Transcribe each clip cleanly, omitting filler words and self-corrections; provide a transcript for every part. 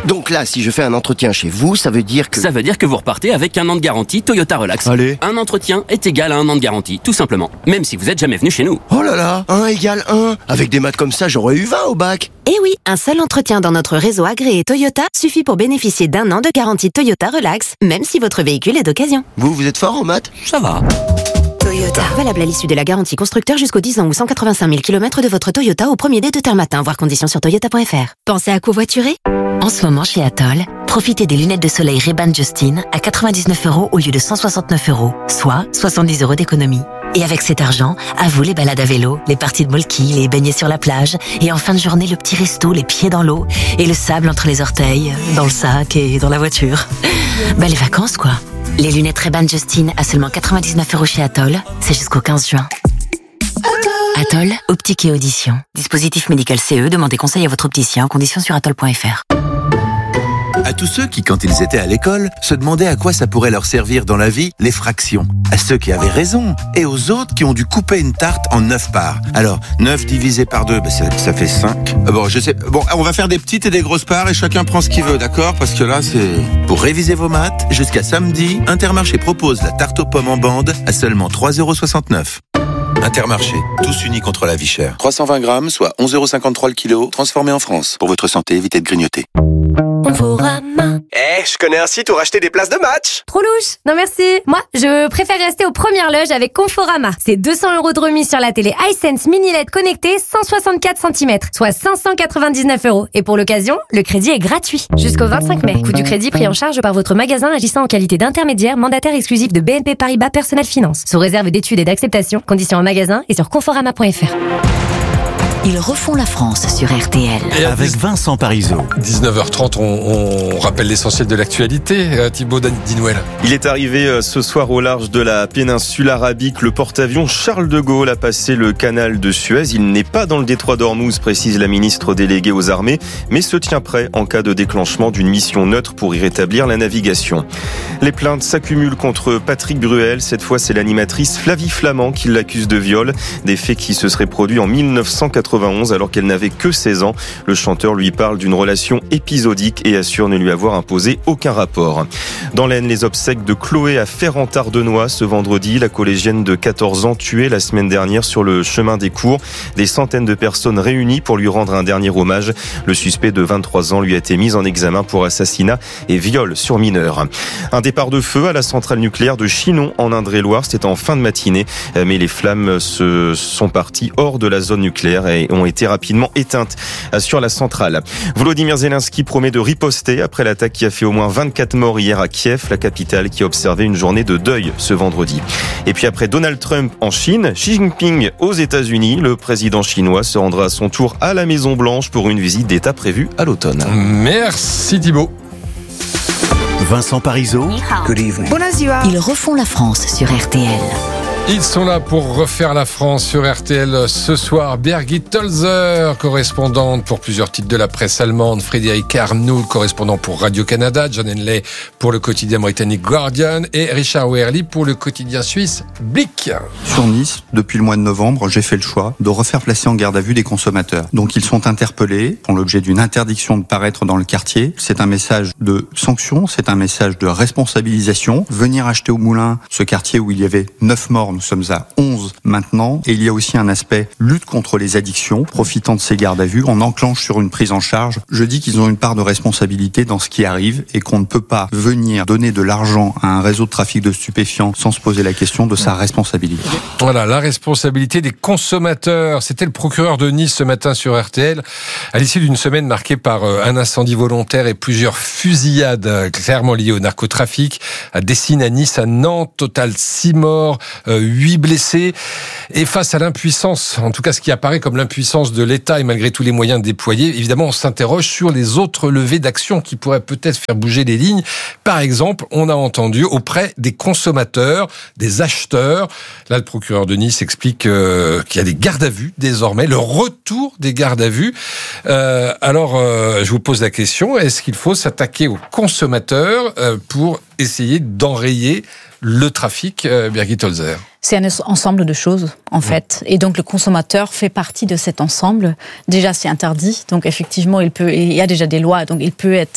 Donc là, si je fais un entretien chez vous, ça veut dire que... Ça veut dire que vous repartez avec 1 an de garantie Toyota Relax. Allez. Un entretien est égal à 1 an de garantie, tout simplement. Même si vous êtes jamais venu chez nous. Oh là là, 1 égale 1. Avec des maths comme ça, j'aurais eu 20 au bac. Eh oui, un seul entretien dans notre réseau agréé Toyota suffit pour bénéficier d'1 an de garantie Toyota Relax, même si votre véhicule est d'occasion. Vous êtes fort en maths? Ça va. Toyota. Valable à l'issue de la garantie constructeur jusqu'aux 10 ans ou 185 000 km de votre Toyota au premier dé de terme matin. Voir conditions sur toyota.fr. Pensez à covoiturer? En ce moment chez Atoll, profitez des lunettes de soleil Ray-Ban Justin à 99 € au lieu de 169 €, soit 70 € d'économie. Et avec cet argent, à vous les balades à vélo, les parties de molki, les baignets sur la plage, et en fin de journée le petit resto, les pieds dans l'eau, et le sable entre les orteils, dans le sac et dans la voiture. Bah les vacances quoi. Les lunettes Ray-Ban Justin à seulement 99 € chez Atoll, c'est jusqu'au 15 juin. Atoll, optique et audition. Dispositif médical CE, demandez conseil à votre opticien, conditions sur atoll.fr. À tous ceux qui, quand ils étaient à l'école, se demandaient à quoi ça pourrait leur servir dans la vie, les fractions. À ceux qui avaient raison, et aux autres qui ont dû couper une tarte en 9 parts. Alors, 9 divisé par 2, ça fait 5. Bon, je sais. Bon, on va faire des petites et des grosses parts et chacun prend ce qu'il veut, d'accord? Parce que là, c'est... Pour réviser vos maths, jusqu'à samedi, Intermarché propose la tarte aux pommes en bande à seulement 3,69 €. Intermarché, tous unis contre la vie chère. 320 grammes, soit 11,53 € le kilo, transformé en France. Pour votre santé, évitez de grignoter. Conforama. Je connais un site où racheter des places de match. Trop louche. Non merci. Moi, je préfère rester aux premières loges avec Conforama. C'est 200 € de remise sur la télé iSense mini LED connectée 164 cm, soit 599 €. Et pour l'occasion, le crédit est gratuit. Jusqu'au 25 mai. Coût du crédit pris en charge par votre magasin agissant en qualité d'intermédiaire mandataire exclusif de BNP Paribas Personnel Finance. Sous réserve d'études et d'acceptation. Conditions en magasin et sur conforama.fr. Ils refont la France sur RTL. Et avec Vincent Parisot. 19h30, on rappelle l'essentiel de l'actualité. Thibaut Dinouel. Il est arrivé ce soir au large de la péninsule arabique. Le porte-avions Charles de Gaulle a passé le canal de Suez. Il n'est pas dans le détroit d'Ormuz, précise la ministre déléguée aux armées, mais se tient prêt en cas de déclenchement d'une mission neutre pour y rétablir la navigation. Les plaintes s'accumulent contre Patrick Bruel. Cette fois, c'est l'animatrice Flavie Flament qui l'accuse de viol. Des faits qui se seraient produits en 1991 alors qu'elle n'avait que 16 ans. Le chanteur lui parle d'une relation épisodique et assure ne lui avoir imposé aucun rapport. Dans l'Aisne, les obsèques de Chloé à Ferrand-Ardenois ce vendredi. La collégienne de 14 ans tuée la semaine dernière sur le chemin des Cours. Des centaines de personnes réunies pour lui rendre un dernier hommage. Le suspect de 23 ans lui a été mis en examen pour assassinat et viol sur mineur. Un départ de feu à la centrale nucléaire de Chinon en Indre-et-Loire. C'était en fin de matinée, mais les flammes sont parties hors de la zone nucléaire et ont été rapidement éteintes sur la centrale. Volodymyr Zelensky promet de riposter après l'attaque qui a fait au moins 24 morts hier à Kiev, la capitale qui a observé une journée de deuil ce vendredi. Et puis après Donald Trump en Chine, Xi Jinping aux États-Unis, le président chinois se rendra à son tour à la Maison-Blanche pour une visite d'État prévue à l'automne. Merci Thibaut. Vincent Parisot. Good evening. Ils refont la France sur RTL. Ils sont là pour refaire la France sur RTL ce soir. Birgit Tölzer, correspondante pour plusieurs titres de la presse allemande. Frédéric Arnould, correspondant pour Radio-Canada. John Henley pour le quotidien britannique Guardian. Et Richard Wehrli pour le quotidien suisse Blick. Sur Nice, depuis le mois de novembre, j'ai fait le choix de refaire placer en garde à vue des consommateurs. Donc ils sont interpellés, font l'objet d'une interdiction de paraître dans le quartier. C'est un message de sanction, c'est un message de responsabilisation. Venir acheter au Moulin, ce quartier où il y avait 9 morts, nous sommes à 11 maintenant. Et il y a aussi un aspect lutte contre les addictions. Profitant de ces gardes à vue, on enclenche sur une prise en charge. Je dis qu'ils ont une part de responsabilité dans ce qui arrive et qu'on ne peut pas venir donner de l'argent à un réseau de trafic de stupéfiants sans se poser la question de sa responsabilité. Voilà, la responsabilité des consommateurs. C'était le procureur de Nice ce matin sur RTL, à l'issue d'une semaine marquée par un incendie volontaire et plusieurs fusillades clairement liées au narcotrafic. À Dessines, à Nice, à Nantes, total 6 morts, 8 blessés. Et face à l'impuissance, en tout cas ce qui apparaît comme l'impuissance de l'État et malgré tous les moyens déployés, évidemment on s'interroge sur les autres levées d'action qui pourraient peut-être faire bouger les lignes. Par exemple, on a entendu auprès des consommateurs, des acheteurs. Là, le procureur de Nice explique qu'il y a des gardes à vue désormais, le retour des gardes à vue. Alors, je vous pose la question, est-ce qu'il faut s'attaquer aux consommateurs pour essayer d'enrayer le trafic, Birgit Holzer? C'est un ensemble de choses, en fait. Et donc, le consommateur fait partie de cet ensemble. Déjà, c'est interdit. Donc, effectivement, il y a déjà des lois. Donc, il peut être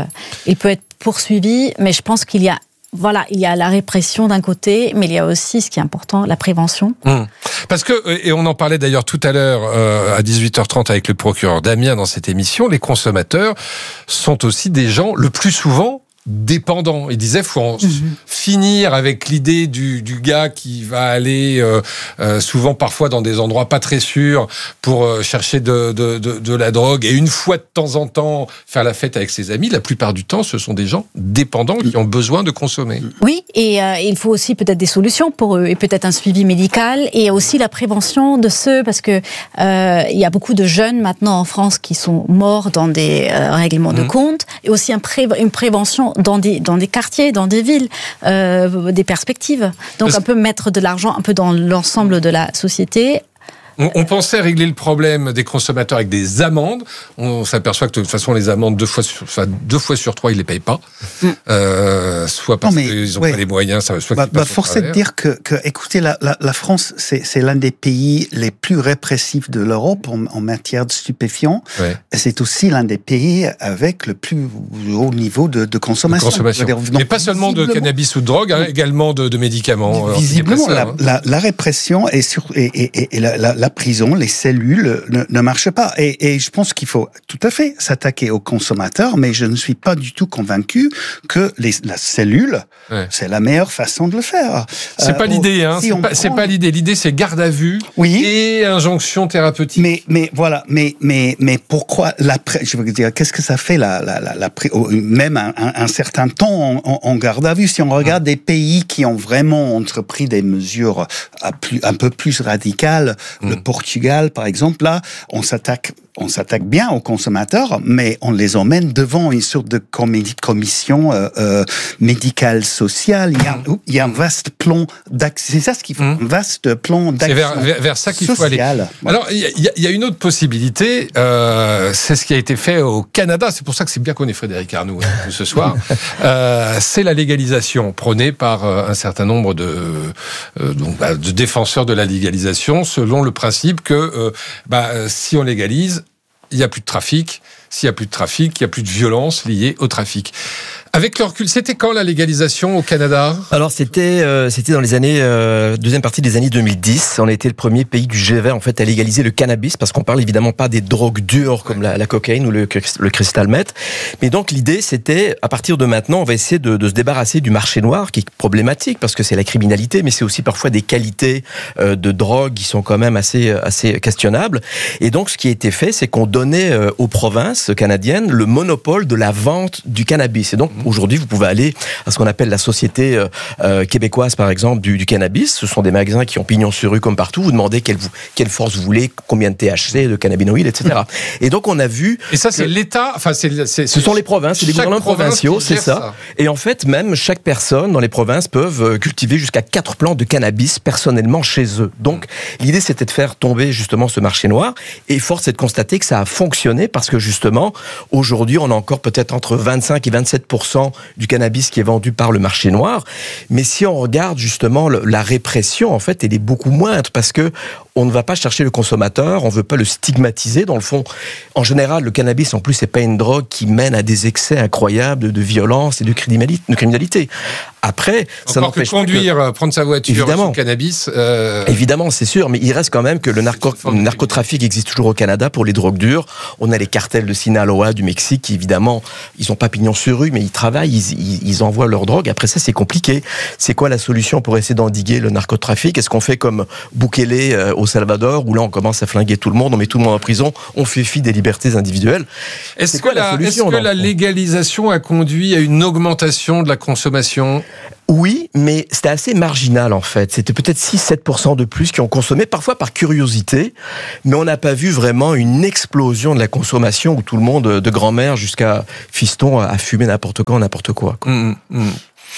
poursuivi. Mais je pense qu'il y a la répression d'un côté, mais il y a aussi, ce qui est important, la prévention. Parce que, et on en parlait d'ailleurs tout à l'heure à 18h30 avec le procureur Damien dans cette émission, les consommateurs sont aussi des gens, le plus souvent, dépendant. Il disait, faut en finir avec l'idée du gars qui va aller souvent parfois dans des endroits pas très sûrs pour chercher de la drogue et une fois de temps en temps faire la fête avec ses amis. La plupart du temps, ce sont des gens dépendants qui ont besoin de consommer. Oui, et il faut aussi peut-être des solutions pour eux et peut-être un suivi médical et aussi la prévention de ceux, parce que il y a beaucoup de jeunes maintenant en France qui sont morts dans des règlements de compte, et aussi une prévention dans des quartiers, dans des villes, des perspectives. Donc, on peut mettre de l'argent un peu dans l'ensemble de la société. On pensait régler le problème des consommateurs avec des amendes. On s'aperçoit que de toute façon, les amendes, 2 fois sur 3, ils les payent pas. Soit parce qu'ils n'ont pas les moyens, soit qu'ils passent force est de dire que écoutez, la France, c'est l'un des pays les plus répressifs de l'Europe en matière de stupéfiants. Ouais. C'est aussi l'un des pays avec le plus haut niveau de consommation. Mais pas seulement de cannabis ou de drogue, également de médicaments. Visiblement, la répression et la prison, les cellules ne marchent pas. Et je pense qu'il faut tout à fait s'attaquer aux consommateurs, mais je ne suis pas du tout convaincu que la cellule, c'est la meilleure façon de le faire. C'est pas l'idée, hein. C'est pas l'idée. L'idée, c'est garde à vue et injonction thérapeutique. Mais pourquoi je veux dire, qu'est-ce que ça fait même un certain temps en garde à vue? Si on regarde des pays qui ont vraiment entrepris des mesures un peu plus radicales, le Portugal, par exemple, là, on s'attaque bien aux consommateurs, mais on les emmène devant une sorte de commission médicale sociale. Il y a un vaste plan d'accès. C'est ça ce qu'il faut, un vaste plan d'action. C'est vers ça qu'il faut aller. Voilà. Alors, il y a une autre possibilité, c'est ce qui a été fait au Canada. C'est pour ça que c'est bien qu'on ait Frédéric Arnoux ce soir. C'est la légalisation prônée par un certain nombre de défenseurs de la légalisation, selon le principe que si on légalise, il n'y a plus de trafic. S'il n'y a plus de trafic, il n'y a plus de violence liée au trafic. Avec le recul, c'était quand la légalisation au Canada ? Alors c'était dans les années deuxième partie des années 2010. On a été le premier pays du G20 en fait à légaliser le cannabis, parce qu'on parle évidemment pas des drogues dures comme la cocaïne ou le crystal meth. Mais donc l'idée c'était, à partir de maintenant, on va essayer de se débarrasser du marché noir, qui est problématique parce que c'est la criminalité, mais c'est aussi parfois des qualités de drogue qui sont quand même assez questionnables. Et donc ce qui a été fait, c'est qu'on donnait aux provinces canadiennes le monopole de la vente du cannabis. Et donc aujourd'hui, vous pouvez aller à ce qu'on appelle la société québécoise, par exemple, du cannabis. Ce sont des magasins qui ont pignon sur rue comme partout. Vous demandez quelle force vous voulez, combien de THC, de cannabinoïdes, etc. Et donc, on a vu... Et ça, c'est l'État... Enfin, ce sont les provinces, c'est les gouvernements provinciaux, c'est ça. Et en fait, même chaque personne dans les provinces peuvent cultiver jusqu'à 4 plants de cannabis personnellement chez eux. Donc, l'idée, c'était de faire tomber justement ce marché noir. Et force est de constater que ça a fonctionné parce que justement, aujourd'hui, on a encore peut-être entre 25 et 27% du cannabis qui est vendu par le marché noir. Mais si on regarde justement la répression, en fait, elle est beaucoup moindre parce que on ne va pas chercher le consommateur, on ne veut pas le stigmatiser. Dans le fond, en général, le cannabis, en plus, c'est pas une drogue qui mène à des excès incroyables de violence et de criminalité. Après, ça n'empêche pas conduire, prendre sa voiture, évidemment, sous cannabis. Évidemment, c'est sûr, mais il reste quand même que le narcotrafic existe toujours au Canada pour les drogues dures. On a les cartels de Sinaloa, du Mexique, qui évidemment, ils sont pas pignon sur rue, mais ils travaillent, ils envoient leur drogue. Après ça, c'est compliqué. C'est quoi la solution pour essayer d'endiguer le narcotrafic? Est-ce qu'on fait comme Bukele au Salvador, où là on commence à flinguer tout le monde, on met tout le monde en prison, on fait fi des libertés individuelles? Est-ce que la légalisation a conduit à une augmentation de la consommation? Oui, mais c'était assez marginal en fait. C'était peut-être 6-7% de plus qui ont consommé, parfois par curiosité, mais on n'a pas vu vraiment une explosion de la consommation où tout le monde, de grand-mère jusqu'à fiston, a fumé n'importe quand, n'importe quoi.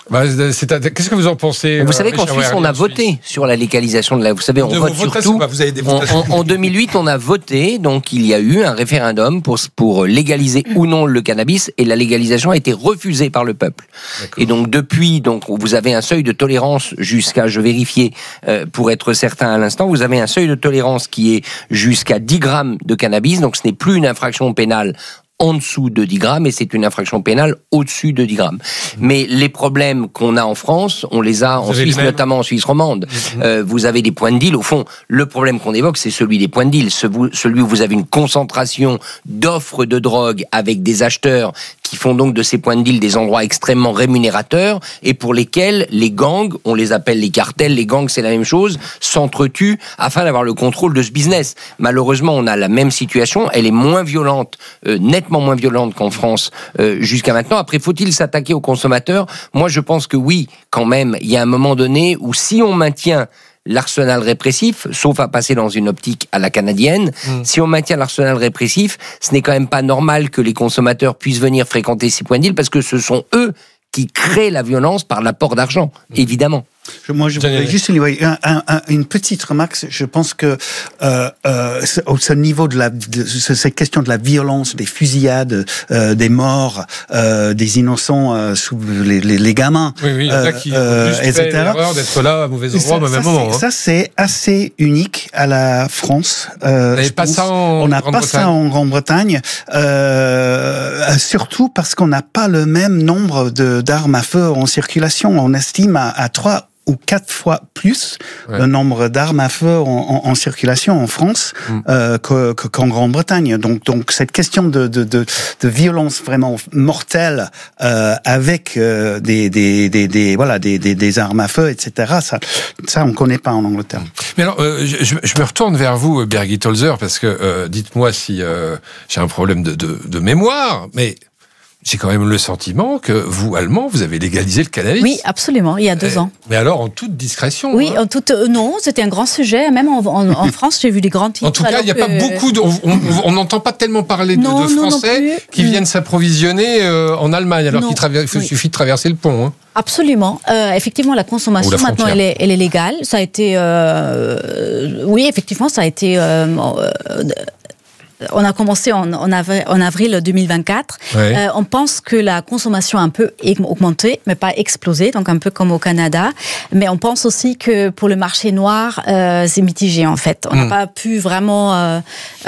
Qu'est-ce que vous en pensez? Vous savez qu'en Suisse, on a voté sur la légalisation de la... Vous savez, on vote sur tout. Vous avez des votations. En 2008, on a voté, donc il y a eu un référendum pour légaliser ou non le cannabis, et la légalisation a été refusée par le peuple. D'accord. Et donc depuis, vous avez un seuil de tolérance jusqu'à, je vérifiais pour être certain à l'instant, vous avez un seuil de tolérance qui est jusqu'à 10 grammes de cannabis, donc ce n'est plus une infraction pénale en dessous de 10 grammes, et c'est une infraction pénale au-dessus de 10 grammes. Mais les problèmes qu'on a en France, on les a en Suisse, notamment en Suisse romande. Vous avez des points de deal. Au fond, le problème qu'on évoque, c'est celui des points de deal. Celui où vous avez une concentration d'offres de drogue avec des acheteurs qui font donc de ces points de deal des endroits extrêmement rémunérateurs, et pour lesquels les gangs, on les appelle les cartels, les gangs c'est la même chose, s'entretuent afin d'avoir le contrôle de ce business. Malheureusement, on a la même situation, elle est moins violente, nettement moins violente qu'en France jusqu'à maintenant. Après, faut-il s'attaquer aux consommateurs? Moi, je pense que oui, quand même, il y a un moment donné où si on maintient l'arsenal répressif, sauf à passer dans une optique à la canadienne, si on maintient l'arsenal répressif, ce n'est quand même pas normal que les consommateurs puissent venir fréquenter ces points de deal, parce que ce sont eux qui créent la violence par l'apport d'argent, évidemment. Moi, je voudrais juste une petite remarque. Je pense que au niveau de cette question de la violence, des fusillades, des morts, des innocents sous les gamins, il y en a qui etc. fait l'erreur d'être là à mauvais endroit au même moment. Ça, c'est assez unique à la France. On n'a pas ça en Grande-Bretagne, surtout parce qu'on n'a pas le même nombre d'armes à feu en circulation. On estime à 3 ou 4 fois plus le nombre d'armes à feu en circulation en France qu'en Grande-Bretagne. Donc cette question de violence vraiment mortelle avec des armes à feu, etc. Ça on connaît pas en Angleterre. Mais alors, je me retourne vers vous, Birgit Holzer, parce que dites-moi si j'ai un problème de mémoire, mais j'ai quand même le sentiment que vous, Allemands, vous avez légalisé le cannabis. Oui, absolument, il y a 2 ans. Mais alors, en toute discrétion. Oui, non, c'était un grand sujet. Même en France, j'ai vu des grands titres. En tout cas, il n'y a pas beaucoup on n'entend pas tellement parler de Français qui viennent s'approvisionner en Allemagne, alors qu'il suffit de traverser le pont. Hein. Absolument. Effectivement, la consommation, maintenant, elle est légale. Ça a été... oui, effectivement, ça a été... on a commencé en avril 2024. On pense que la consommation a un peu augmenté, mais pas explosé, donc un peu comme au Canada. Mais on pense aussi que pour le marché noir, c'est mitigé en fait. On n'a pas pu vraiment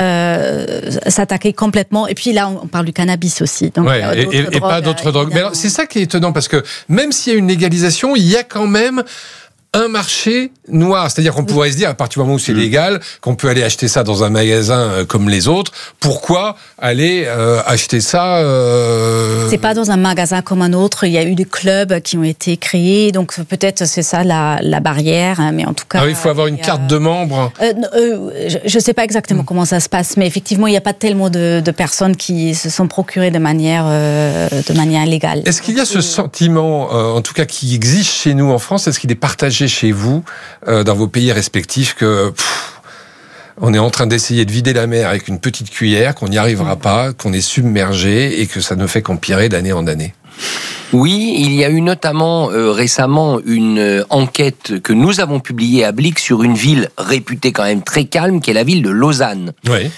s'attaquer complètement. Et puis là, on parle du cannabis aussi. Donc, et pas d'autres drogues. Mais alors, c'est ça qui est étonnant, parce que même s'il y a une légalisation, il y a quand même un marché noir. C'est-à-dire qu'on pourrait se dire, à partir du moment où c'est légal, qu'on peut aller acheter ça dans un magasin comme les autres, pourquoi aller acheter ça C'est pas dans un magasin comme un autre. Il y a eu des clubs qui ont été créés, donc peut-être c'est ça la barrière, hein, mais en tout cas... il faut avoir une carte de membre. Je sais pas exactement comment ça se passe, mais effectivement, il n'y a pas tellement de personnes qui se sont procurées de manière légale. Est-ce qu'il y a ce sentiment, en tout cas qui existe chez nous en France, est-ce qu'il est partagé chez vous, dans vos pays respectifs, que on est en train d'essayer de vider la mer avec une petite cuillère, qu'on n'y arrivera pas, qu'on est submergé et que ça ne fait qu'empirer d'année en année? Oui, il y a eu notamment récemment une enquête que nous avons publiée à Blick sur une ville réputée quand même très calme, qui est la ville de Lausanne. Oui.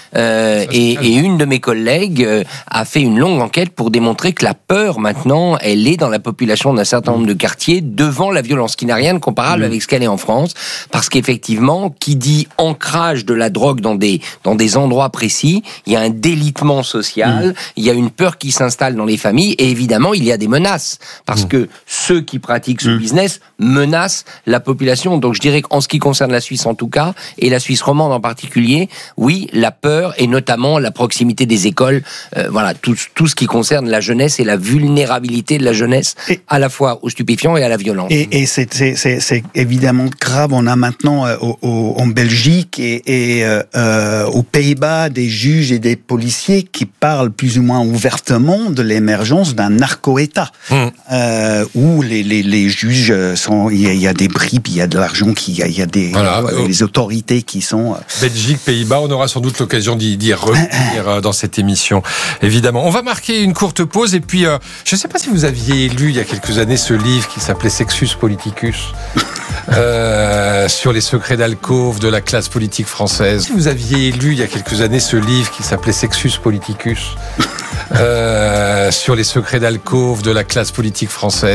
Et une de mes collègues a fait une longue enquête pour démontrer que la peur maintenant, elle est dans la population d'un certain nombre de quartiers devant la violence, qui n'a rien de comparable avec ce qu'elle est en France, parce qu'effectivement, qui dit ancrage de la drogue dans des endroits précis, il y a un délitement social, il y a une peur qui s'installe dans les familles, et évidemment, il y a des menaces. Parce que ceux qui pratiquent ce business menacent la population. Donc je dirais qu'en ce qui concerne la Suisse en tout cas, et la Suisse romande en particulier, oui, la peur et notamment la proximité des écoles, tout ce qui concerne la jeunesse et la vulnérabilité de la jeunesse, à la fois aux stupéfiants et à la violence. Et c'est évidemment grave. On a maintenant en Belgique et aux Pays-Bas des juges et des policiers qui parlent plus ou moins ouvertement de l'émergence d'un narco-État. où les juges il y a des bribes, il y a de l'argent, il y a des autorités qui sont... Belgique, Pays-Bas, on aura sans doute l'occasion d'y revenir dans cette émission, évidemment. On va marquer une courte pause et puis, je ne sais pas si vous aviez lu il y a quelques années ce livre qui s'appelait Sexus Politicus, sur les secrets d'alcôve de la classe politique française. Si vous aviez lu il y a quelques années ce livre qui s'appelait Sexus Politicus, sur les secrets d'alcôve de la classe politique française.